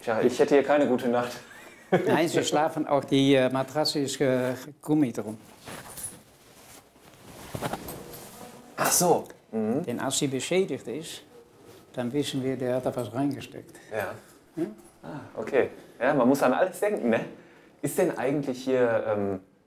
Tja, ich hätte hier keine gute Nacht. Nein, sie schlafen auch, die Matratze ist Gummi drum. Ach so. Mhm. Denn als sie beschädigt ist, dann wissen wir, der hat da was reingesteckt. Ja. Ah, okay. Ja, man muss an alles denken, ne? Ist denn eigentlich hier